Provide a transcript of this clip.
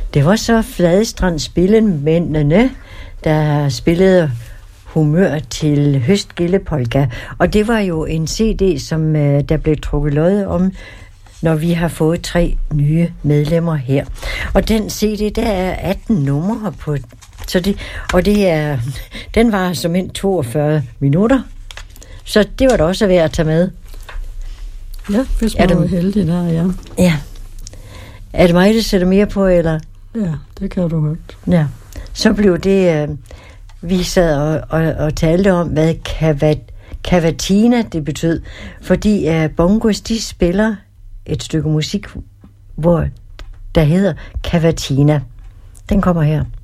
Det var så Fladestrand Spillemændene, der spillede Humør til Høstgillepolka. Og det var jo en CD, som der blev trukket lod om, når vi har fået 3 nye medlemmer her. Og den CD, der er 18 numre på. Den var som en 42 minutter. Så det var da også værd at tage med. Ja, hvis man var heldig der, ja. Ja. Er det mig, der sætter mere på, eller? Ja, det kan du godt. Ja. Så blev det, vi sad og talte om, hvad cavatina det betød. Fordi bongos, de spiller et stykke musik, hvor der hedder cavatina. Den kommer her.